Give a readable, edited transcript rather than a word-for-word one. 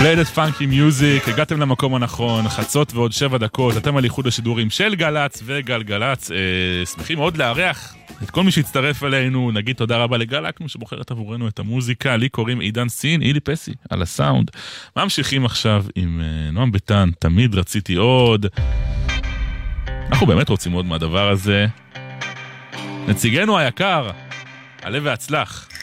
פליידד פאנקי מיוזיק, הגעתם למקום הנכון, חצות ועוד 7 דקות, אתם על איחוד השידורים של גלץ וגלגלץ, שמחים מאוד לארח את כל מי שהצטרף אלינו, נגיד תודה רבה לגל אקנו שבוחרת עבורנו את המוזיקה, לי קוראים עידן סין, אילי פסי על הסאונד. ממשיכים עכשיו עם נועם ביטן, תמיד רציתי עוד, אנחנו באמת רוצים עוד מהדבר הזה. נציגנו היקר, עלה והצלח.